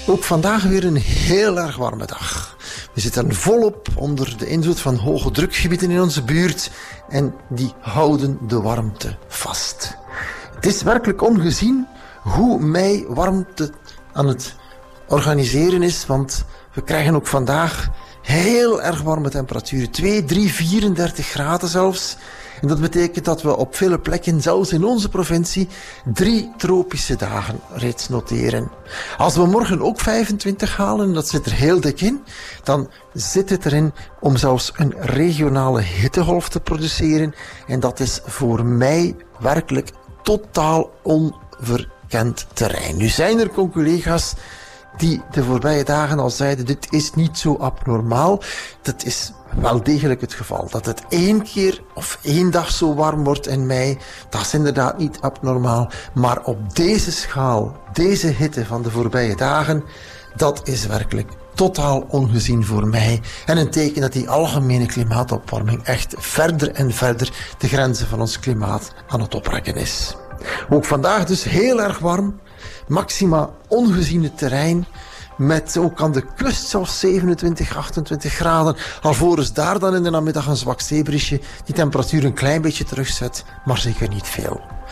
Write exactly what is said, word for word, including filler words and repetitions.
Ook vandaag weer een heel erg warme dag. We zitten volop onder de invloed van hoge drukgebieden in onze buurt en die houden de warmte vast. Het is werkelijk ongezien hoe mei warmte aan het organiseren is, want we krijgen ook vandaag heel erg warme temperaturen. twee, drie, vierendertig graden zelfs. En dat betekent dat we op vele plekken, zelfs in onze provincie, drie tropische dagen reeds noteren. Als we morgen ook vijfentwintig halen, en dat zit er heel dik in, dan zit het erin om zelfs een regionale hittegolf te produceren. En dat is voor mij werkelijk totaal onverkend terrein. Nu zijn er collega's die de voorbije dagen al zeiden, dit is niet zo abnormaal. Dat is wel degelijk het geval. Dat het één keer of één dag zo warm wordt in mei, dat is inderdaad niet abnormaal. Maar op deze schaal, deze hitte van de voorbije dagen, dat is werkelijk totaal ongezien voor mij. En een teken dat die algemene klimaatopwarming echt verder en verder de grenzen van ons klimaat aan het oprekken is. Ook vandaag dus heel erg warm. Maxima ongeziene terrein. Met ook aan de kust zelfs zevenentwintig, achtentwintig graden. Alvorens daar dan in de namiddag een zwak zeebrisje die temperatuur een klein beetje terugzet, maar zeker niet veel.